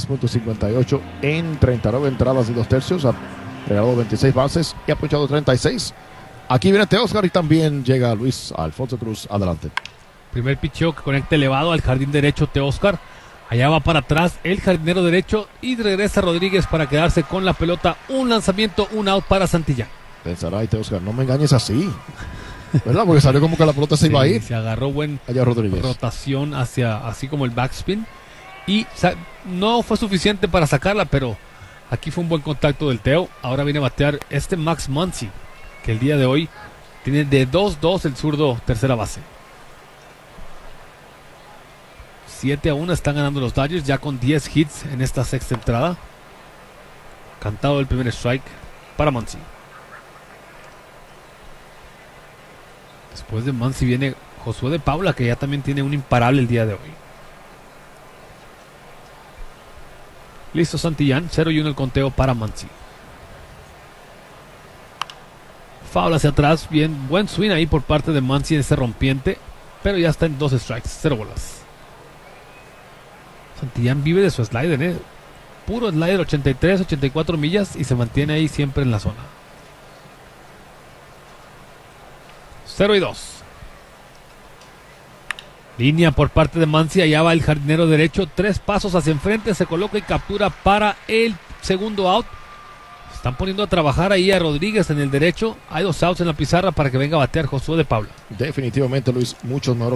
3.58 en 39 entradas y 2/3. Ha regalado 26 bases y ha ponchado 36. Aquí viene Teóscar y también llega Luis Alfonso Cruz. Adelante. Primer picheo que conecta elevado al jardín derecho Teóscar. Allá va para atrás el jardinero derecho y regresa Rodríguez para quedarse con la pelota. Un lanzamiento, un out para Santillán. Pensará, y Teóscar, no me engañes así, ¿verdad? Porque salió como que la pelota se iba a ir. Se agarró buen allá Rodríguez. Rotación hacia, así como el backspin. Y no fue suficiente para sacarla, pero aquí fue un buen contacto del Teo. Ahora viene a batear Max Muncy, que el día de hoy tiene de 2-2 el zurdo tercera base. 7-1 están ganando los Dodgers, ya con 10 hits en esta sexta entrada. Cantado el primer strike para Muncy. Después de Muncy viene Josué de Paula, que ya también tiene un imparable el día de hoy. Listo Santillán, 0-1 el conteo para Muncy. Foul hacia atrás, bien, buen swing ahí por parte de Muncy en ese rompiente, pero ya está en 2 strikes, 0 bolas. Santillán vive de su slider, puro slider, 83, 84 millas y se mantiene ahí siempre en la zona. 0-2. Línea por parte de Muncy, allá va el jardinero derecho, 3 pasos hacia enfrente, se coloca y captura para el segundo out. Están poniendo a trabajar ahí a Rodríguez en el derecho. Hay 2 outs en la pizarra para que venga a batear Josué de Paula. Definitivamente, Luis, muchos mejores